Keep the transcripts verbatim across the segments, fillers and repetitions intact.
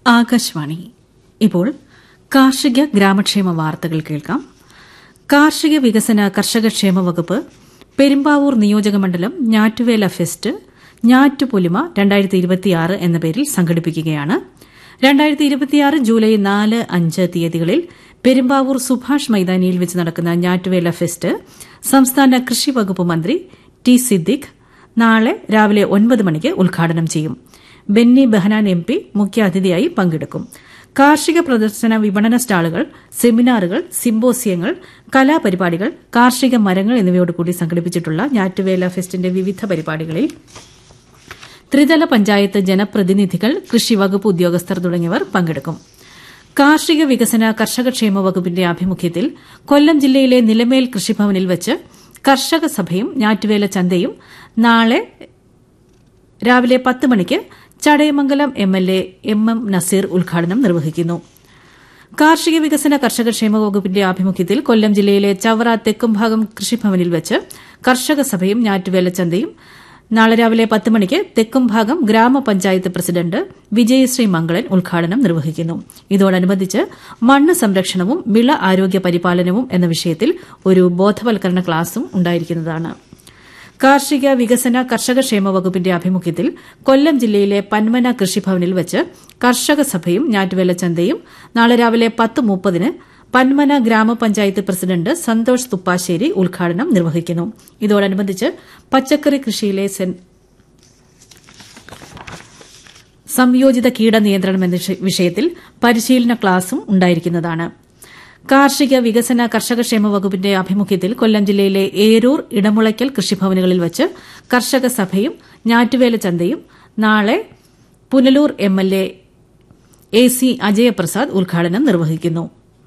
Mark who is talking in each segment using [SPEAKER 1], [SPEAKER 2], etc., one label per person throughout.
[SPEAKER 1] ആകാശവാണി. ഇപ്പോൾ കാർഷിക ഗ്രാമക്ഷേമ വാർത്തകൾ കേൾക്കാം. കാർഷിക വികസന കർഷകക്ഷേമ വകുപ്പ് പെരുമ്പാവൂർ നിയോജകമണ്ഡലം ഞാറ്റുവേല ഫെസ്റ്റ് ഞാറ്റുപൊലിമ രണ്ടായിരത്തി ഇരുപത്തിയാറ് എന്ന പേരിൽ സംഘടിപ്പിക്കുകയാണ്. രണ്ടായിരത്തി ഇരുപത്തിയാറ് ജൂലൈ നാല് അഞ്ച് തീയതികളിൽ പെരുമ്പാവൂർ സുഭാഷ് മൈതാനിയിൽ വെച്ച് നടക്കുന്ന ഞാറ്റുവേല ഫെസ്റ്റ് സംസ്ഥാന കൃഷി വകുപ്പ് മന്ത്രി ടി സിദ്ദിഖ് നാളെ രാവിലെ ഒൻപത് മണിക്ക് ഉദ്ഘാടനം ചെയ്യും. ബെന്നി ബെഹനാൻ എം പി മുഖ്യാതിഥിയായി പങ്കെടുക്കും. കാർഷിക പ്രദർശന വിപണന സ്റ്റാളുകൾ, സെമിനാറുകൾ, സിംപോസിയങ്ങൾ, കലാപരിപാടികൾ, കാർഷിക മരങ്ങൾ എന്നിവയോടുകൂടി സംഘടിപ്പിച്ചിട്ടുള്ള ഞാറ്റുവേല ഫെസ്റ്റിന്റെ വിവിധ പരിപാടികളിൽ ത്രിതല പഞ്ചായത്ത് ജനപ്രതിനിധികൾ, കൃഷി വകുപ്പ് ഉദ്യോഗസ്ഥർ തുടങ്ങിയവർ പങ്കെടുക്കും. കാർഷിക വികസന കർഷകക്ഷേമ വകുപ്പിന്റെ ആഭിമുഖ്യത്തിൽ കൊല്ലം ജില്ലയിലെ നിലമേൽ കൃഷിഭവനിൽ വെച്ച് കർഷക സഭയും ഞാറ്റുവേല ചന്തയും നാളെ രാവിലെ പത്ത് മണിക്ക് Chadayamangalam M L A M M Naseer ഉദ്ഘാടനം നിർവഹിക്കുന്നു. കാർഷിക വികസന കർഷകക്ഷേമ വകുപ്പിന്റെ ആഭിമുഖ്യത്തിൽ കൊല്ലം ജില്ലയിലെ ചവറ തെക്കുംഭാഗം കൃഷിഭവനിൽ വെച്ച് കർഷക സഭയും ഞാറ്റുവേല ചന്തയും നാളെ രാവിലെ പത്ത് മണിക്ക് തെക്കുംഭാഗം ഗ്രാമപഞ്ചായത്ത് പ്രസിഡന്റ് വിജയശ്രീ മംഗളൻ ഉദ്ഘാടനം നിർവഹിക്കുന്നു. ഇതോടനുബന്ധിച്ച് മണ്ണ് സംരക്ഷണവും വിള ആരോഗ്യ പരിപാലനവും എന്ന വിഷയത്തിൽ ഒരു ബോധവൽക്കരണ ക്ലാസും ഉണ്ടായിരിക്കുന്നതാണ്. കാർഷിക വികസന കർഷകക്ഷേമ വകുപ്പിന്റെ ആഭിമുഖ്യത്തിൽ കൊല്ലം ജില്ലയിലെ പന്മന കൃഷിഭവനിൽ വെച്ച് കർഷക സഭയും ഞാറ്റുവേല ചന്തയും നാളെ രാവിലെ പത്ത് മുപ്പതിന് പന്മന ഗ്രാമപഞ്ചായത്ത് പ്രസിഡന്റ് സന്തോഷ് തുപ്പാശ്ശേരി ഉദ്ഘാടനം നിർവഹിക്കുന്നു. ഇതോടനുബന്ധിച്ച് പച്ചക്കറി കൃഷിയിലെ സംയോജിത കീടനിയന്ത്രണം എന്ന വിഷയത്തിൽ പരിശീലന ക്ലാസും ഉണ്ടായിരിക്കുന്നതാണ്. കാർഷിക വികസന കർഷകക്ഷേമ വകുപ്പിന്റെ ആഭിമുഖ്യത്തിൽ കൊല്ലം ജില്ലയിലെ ഏരൂർ, ഇടമുളയ്ക്കൽ കൃഷിഭവനുകളിൽ വെച്ച് കർഷക സഭയും ഞാറ്റുവേല ചന്തയും നാളെ Punalur M L A A C Ajayaprasad ഉദ്ഘാടനം നിർവഹിക്കുന്നു.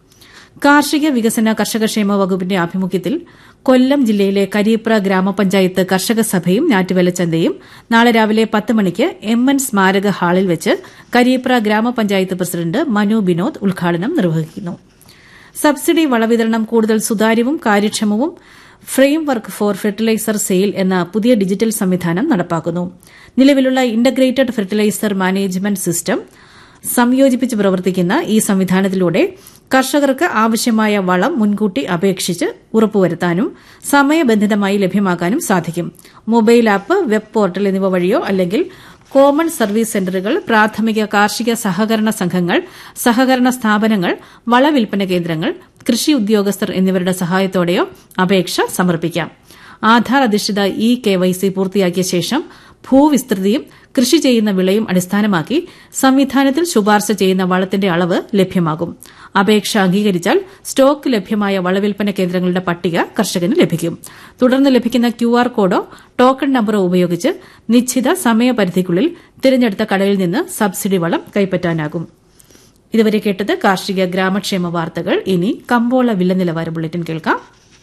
[SPEAKER 1] കാർഷിക വികസന കർഷകക്ഷേമ വകുപ്പിന്റെ ആഭിമുഖ്യത്തിൽ കൊല്ലം ജില്ലയിലെ കരിയപ്ര ഗ്രാമപഞ്ചായത്ത് കർഷക സഭയും ഞാറ്റുവേല ചന്തയും നാളെ രാവിലെ പത്ത് മണിക്ക് എം എൻ സ്മാരക ഹാളിൽ വെച്ച് കരിയപ്ര ഗ്രാമപഞ്ചായത്ത് പ്രസിഡന്റ് മനു ബിനോദ് ഉദ്ഘാടനം നിർവഹിക്കുന്നു. സബ്സിഡി വളവിതരണം കൂടുതൽ സുതാര്യവും കാര്യക്ഷമവും frame work for fertiliser sale എന്ന പുതിയ ഡിജിറ്റൽ സംവിധാനം നടപ്പാക്കുന്നു. നിലവിലുള്ള ഇന്റഗ്രേറ്റഡ് ഫെർട്ടിലൈസർ മാനേജ്മെന്റ് സിസ്റ്റം സംയോജിപ്പിച്ച് പ്രവർത്തിക്കുന്ന ഈ സംവിധാനത്തിലൂടെ കർഷകർക്ക് ആവശ്യമായ വളം മുൻകൂട്ടി അപേക്ഷിച്ച് ഉറപ്പുവരുത്താനും സമയബന്ധിതമായി ലഭ്യമാക്കാനും സാധിക്കും. മൊബൈൽ ആപ്പ്, വെബ് പോർട്ടൽ എന്നിവ വഴിയോ അല്ലെങ്കിൽ കോമൺ സർവീസ് സെന്ററുകൾ, പ്രാഥമിക കാർഷിക സഹകരണ സംഘങ്ങൾ, സഹകരണ സ്ഥാപനങ്ങൾ, വളവിൽപ്പന കേന്ദ്രങ്ങൾ, കൃഷി ഉദ്യോഗസ്ഥർ എന്നിവരുടെ സഹായത്തോടെയോ അപേക്ഷ സമർപ്പിക്കാം. ആധാർ അധിഷ്ഠിത ഇ കെ വൈ സി പൂർത്തിയാക്കിയ ശേഷം ഭൂവിസ്തൃതിയും കൃഷി ചെയ്യുന്ന വിളയും അടിസ്ഥാനമാക്കി സംവിധാനത്തിൽ ശുപാർശ ചെയ്യുന്ന വളത്തിന്റെ അളവ് ലഭ്യമാകും. അപേക്ഷ അംഗീകരിച്ചാൽ സ്റ്റോക്ക് ലഭ്യമായ വളവിൽപ്പന കേന്ദ്രങ്ങളുടെ പട്ടിക കർഷകന് ലഭിക്കും. തുടർന്ന് ലഭിക്കുന്ന ക്യു ആർ കോഡോ ടോക്കൺ നമ്പറോ ഉപയോഗിച്ച് നിശ്ചിത സമയപരിധിക്കുള്ളിൽ തിരഞ്ഞെടുത്ത കടയിൽ നിന്ന് സബ്സിഡി വളം കൈപ്പറ്റാനാകും. ഇതുവരെ കേട്ടത് കാർഷിക ഗ്രാമക്ഷേമ വാർത്തകൾ. ഇനി കമ്പോള വില നിലവാര ബുള്ളറ്റിൻ കേൾക്കാം.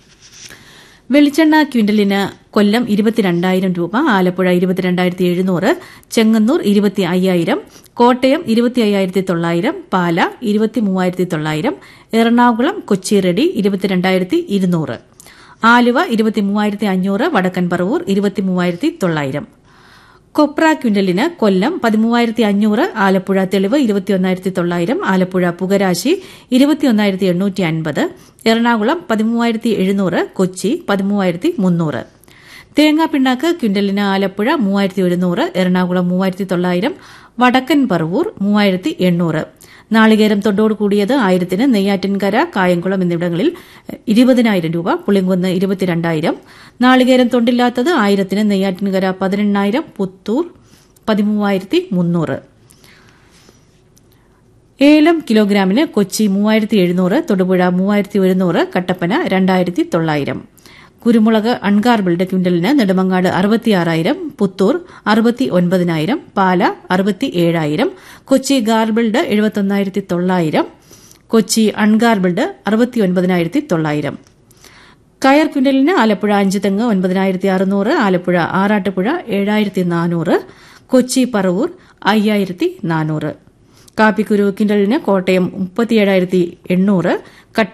[SPEAKER 1] വെളിച്ചെണ്ണ ക്വിന്റലിന് കൊല്ലം ഇരുപത്തിരണ്ടായിരം രൂപ, ആലപ്പുഴ ഇരുപത്തിരണ്ടായിരത്തി എഴുന്നൂറ്, ചെങ്ങന്നൂർ ഇരുപത്തി അയ്യായിരം, കോട്ടയം ഇരുപത്തി അയ്യായിരത്തി തൊള്ളായിരം, പാല ഇരുപത്തി മൂവായിരത്തി തൊള്ളായിരം, എറണാകുളം കൊച്ചി റെഡി ഇരുപത്തിരണ്ടായിരത്തി ഇരുന്നൂറ്, ആലുവ ഇരുപത്തി മൂവായിരത്തി അഞ്ഞൂറ്, വടക്കൻ പറവൂർ ഇരുപത്തി മൂവായിരത്തി തൊള്ളായിരം. കൊപ്ര ക്വിന്റലിന് കൊല്ലം പതിമൂവായിരത്തി അഞ്ഞൂറ്, ആലപ്പുഴ തെളിവ് ഇരുപത്തിയൊന്നായിരത്തി തൊള്ളായിരം, ആലപ്പുഴ പുകരാശി ഇരുപത്തിയൊന്നായിരത്തി എണ്ണൂറ്റി അൻപത്, എറണാകുളം പതിമൂവായിരത്തി എഴുന്നൂറ്, കൊച്ചി പതിമൂവായിരത്തി മുന്നൂറ്. തേങ്ങാപ്പിണ്ണാക്ക് ക്വിന്റലിന് ആലപ്പുഴ മൂവായിരത്തി ഒരുന്നൂറ്, എറണാകുളം മൂവായിരത്തി തൊള്ളായിരം, വടക്കൻ പറവൂർ മൂവായിരത്തി എണ്ണൂറ്. നാളികേരം തൊണ്ടോട് കൂടിയത് ആയിരത്തിന് നെയ്യാറ്റിൻകര, കായംകുളം എന്നിവിടങ്ങളിൽ ഇരുപതിനായിരം രൂപ, പുളിങ്കുന്ന് ഇരുപത്തിരണ്ടായിരം. നാളികേരം തൊണ്ടില്ലാത്തത് ആയിരത്തിന് നെയ്യാറ്റിൻകര പതിനെണ്ണായിരം, പുത്തൂർ പതിമൂവായിരത്തി മുന്നൂറ്. ഏലം കിലോഗ്രാമിന് കൊച്ചി മൂവായിരത്തി എഴുന്നൂറ്, തൊടുപുഴ മൂവായിരത്തി ഒരുന്നൂറ്, കട്ടപ്പന രണ്ടായിരത്തി തൊള്ളായിരം. കുരുമുളക് അൺഗാർബിൾഡ് ക്വിന്റലിന് നെടുമങ്ങാട് അറുപത്തിയാറായിരം, പുത്തൂർ അറുപത്തി ഒൻപതിനായിരം, പാല അറുപത്തി ഏഴായിരം, കൊച്ചി ഗാർബിൾഡ് എഴുപത്തൊന്നായിരത്തി തൊള്ളായിരം, കൊച്ചി അൺഗാർബിൾഡ് അറുപത്തി ഒൻപതിനായിരത്തി തൊള്ളായിരം. കയർ ക്വിന്റലിന് ആലപ്പുഴ അഞ്ചുതെങ്ങ് ഒൻപതിനായിരത്തി അറുന്നൂറ്, ആലപ്പുഴ ആറാട്ടുപുഴ ഏഴായിരത്തി നാനൂറ്, കൊച്ചി പറവൂർ അയ്യായിരത്തി നാനൂറ്. കാപ്പിക്കുരു ക്വിന്റലിന് കോട്ടയം മുപ്പത്തിയേഴായിരത്തി എണ്ണൂറ്,